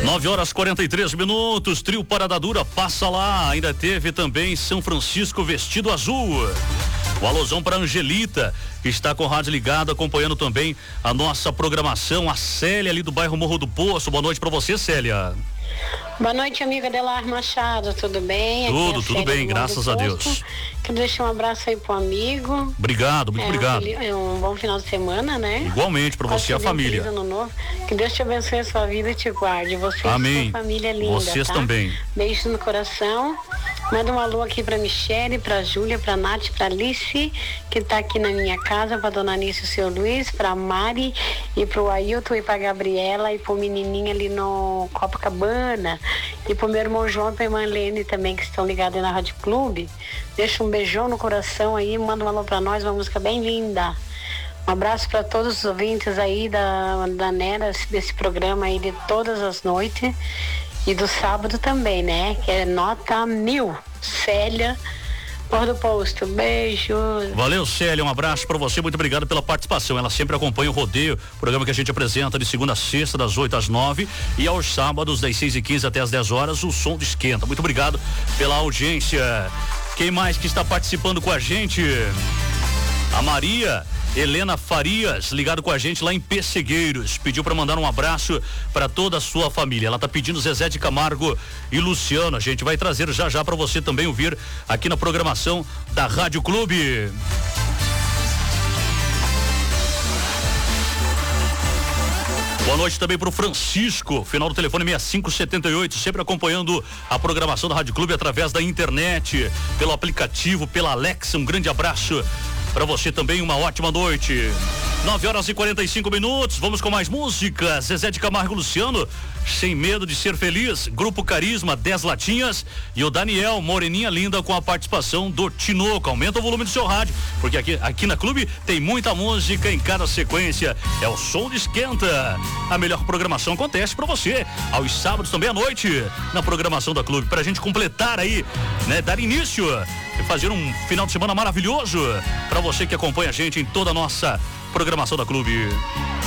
9h43, trio Parada Dura, passa lá. Ainda teve também São Francisco Vestido Azul. O alôzão para Angelita, que está com o rádio ligado, acompanhando também a nossa programação. A Célia ali do bairro Morro do Poço. Boa noite para você, Célia. Boa noite, amiga Adelar Machado, tudo bem? Tudo bem, graças a Deus. Quero deixar um abraço aí pro amigo. Obrigado, muito obrigado. Um bom final de semana, né? Igualmente para você e a família. Ano novo. Que Deus te abençoe a sua vida e te guarde. Você Amém. E sua família linda. Vocês tá? também. Beijo no coração. Manda um alô aqui pra Michele, pra Júlia, pra Nath, pra Alice, que tá aqui na minha casa, pra Dona Anice e o seu Luiz, pra Mari e pro Ailton e pra Gabriela e pro menininho ali no Copacabana e pro meu irmão João e pra irmã Lene também, que estão ligados aí na Rádio Clube. Deixa um beijão no coração aí, manda um alô pra nós, uma música bem linda. Um abraço para todos os ouvintes aí da Nera, desse programa aí de todas as noites. E do sábado também, né? Que é nota 1000. Célia, Morro do Posto. Beijo. Valeu, Célia. Um abraço para você. Muito obrigado pela participação. Ela sempre acompanha o Rodeio, programa que a gente apresenta de segunda a sexta, das 8 às 9 e aos sábados, das 6h15 até às 10 horas, o som do Esquenta. Muito obrigado pela audiência. Quem mais que está participando com a gente? A Maria Helena Farias, ligado com a gente lá em Pessegueiros, pediu para mandar um abraço para toda a sua família. Ela tá pedindo Zezé de Camargo e Luciano. A gente vai trazer já para você também ouvir aqui na programação da Rádio Clube. Boa noite também pro Francisco, final do telefone 6578, sempre acompanhando a programação da Rádio Clube através da internet, pelo aplicativo, pela Alexa. Um grande abraço para você também, uma ótima noite. 9h45, vamos com mais música. Zezé de Camargo e Luciano, Sem Medo de Ser Feliz, Grupo Carisma, 10 latinhas, e o Daniel, Moreninha Linda, com a participação do Tinoco. Aumenta o volume do seu rádio, porque aqui na Clube tem muita música em cada sequência. É o som de Esquenta. A melhor programação acontece para você aos sábados também à noite, na programação da Clube, pra gente completar aí, né, dar início e fazer um final de semana maravilhoso para você que acompanha a gente em toda a nossa programação da Clube.